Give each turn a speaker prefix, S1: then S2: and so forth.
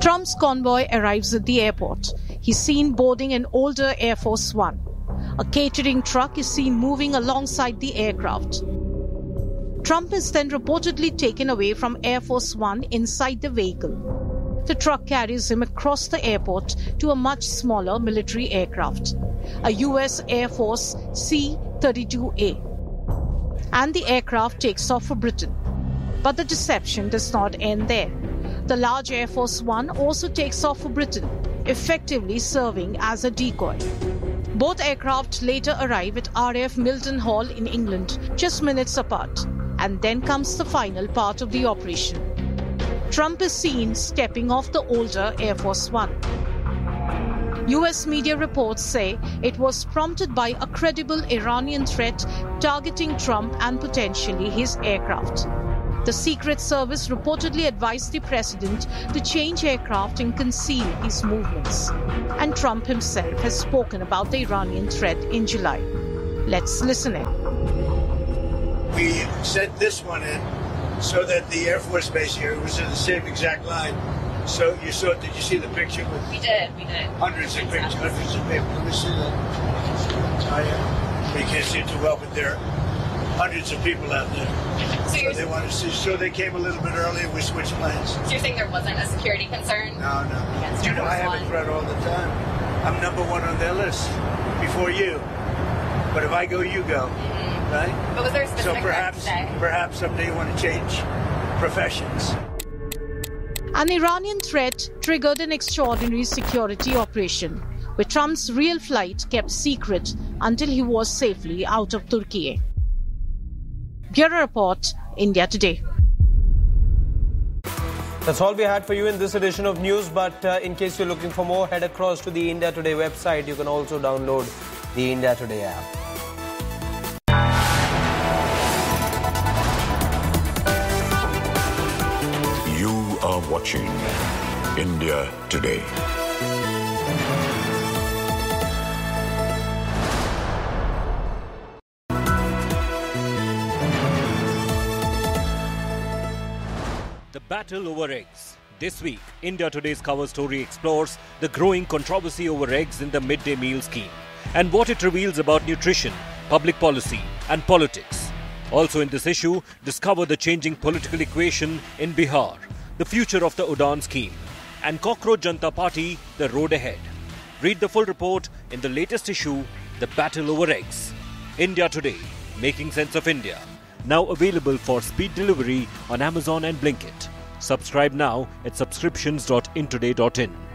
S1: Trump's convoy arrives at the airport. He's seen boarding an older Air Force One. A catering truck is seen moving alongside the aircraft. Trump is then reportedly taken away from Air Force One inside the vehicle. The truck carries him across the airport to a much smaller military aircraft, a US Air Force C-32A. And the aircraft takes off for Britain. But the deception does not end there. The large Air Force One also takes off for Britain, effectively serving as a decoy. Both aircraft later arrive at RAF Mildenhall in England, just minutes apart. And then comes the final part of the operation. Trump is seen stepping off the older Air Force One. US media reports say it was prompted by a credible Iranian threat targeting Trump and potentially his aircraft. The Secret Service reportedly advised the president to change aircraft and conceal his movements. And Trump himself has spoken about the Iranian threat in July. Let's listen in.
S2: We sent this one in so that the Air Force Base here was in the same exact line. So you saw, did you see the picture?
S3: We did.
S2: Hundreds of pictures, hundreds of people. Let me see that. Oh, yeah. You can't see it too well, but there are hundreds of people out there. So they wanted to see, so they came a little bit earlier, we switched planes.
S3: So you're saying there wasn't a security concern?
S2: No.
S3: You know,
S2: I have a threat all the time. I'm number one on their list before you. But if I go, you go. Right?
S3: But was there a specific
S2: so perhaps someday you want to change professions.
S1: An Iranian threat triggered an extraordinary security operation, where Trump's real flight kept secret until he was safely out of Turkey. Bureau Report, India Today.
S4: That's all we had for you in this edition of news, but in case you're looking for more, head across to the India Today website. You can also download the India Today app.
S5: You are watching India Today.
S6: The battle over eggs. This week, India Today's cover story explores the growing controversy over eggs in the midday meal scheme and what it reveals about nutrition, public policy and politics. Also in this issue, discover the changing political equation in Bihar, the future of the Udaan scheme, and Cockroach Janata Party, the road ahead. Read the full report in the latest issue, The Battle Over Eggs. India Today, making sense of India. Now available for speed delivery on Amazon and Blinkit. Subscribe now at subscriptions.intoday.in.